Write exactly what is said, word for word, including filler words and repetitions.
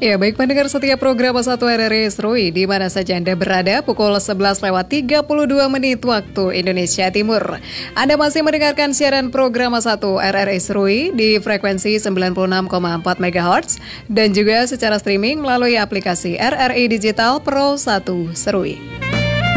Ya, baik pendengar setiap program satu R R I Serui di mana saja Anda berada pukul sebelas lewat tiga puluh dua menit waktu Indonesia Timur. Anda masih mendengarkan siaran program satu R R I Serui di frekuensi sembilan puluh enam koma empat megahertz dan juga secara streaming melalui aplikasi R R I Digital Pro satu Serui.